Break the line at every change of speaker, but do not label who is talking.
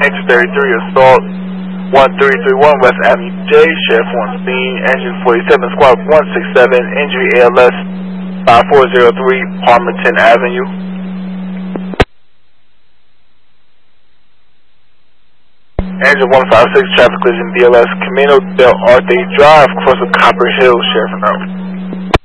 Engine 33, assault 1331 West Avenue J, sheriff on scene, engine 47, squad 167, injury ALS 5403 Palmerton Avenue. Engine 156, traffic collision BLS, Camino del Arte Drive, across the Copper Hill, sheriff and out.